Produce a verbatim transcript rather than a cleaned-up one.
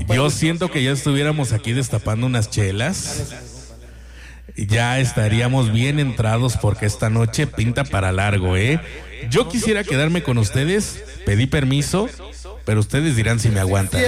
Yo siento que ya estuviéramos aquí destapando unas chelas. Ya estaríamos bien entrados porque esta noche pinta para largo, ¿eh? Yo quisiera quedarme con ustedes, pedí permiso, pero ustedes dirán si me aguantan.